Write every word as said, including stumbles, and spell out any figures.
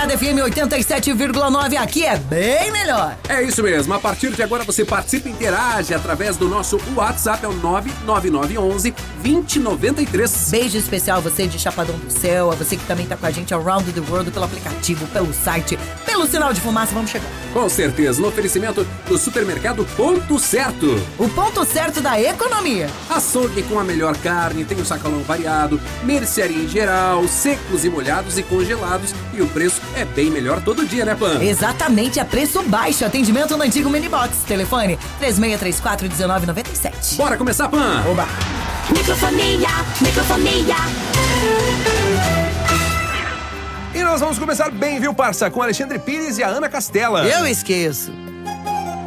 Morada F M oitenta e sete vírgula nove, aqui é bem melhor. É isso mesmo, a partir de agora você participa e interage através do nosso WhatsApp, é o nove nove nove um um, dois zero nove três. Beijo especial a você de Chapadão do Céu, a você que também tá com a gente around the world pelo aplicativo, pelo site, pelo sinal de fumaça, vamos chegar. Com certeza, no oferecimento do supermercado Ponto Certo. O ponto certo da economia. Açougue com a melhor carne, tem o sacolão variado, mercearia em geral, secos e molhados e congelados, e o preço é bem melhor todo dia, né, Pan? Exatamente, a preço baixo, atendimento no antigo Minibox, telefone três seis três quatro um nove nove sete. Bora começar, Pan! Oba! Microfonia, microfonia. E nós vamos começar bem, viu, parça? Com Alexandre Pires e a Ana Castela. Eu esqueço.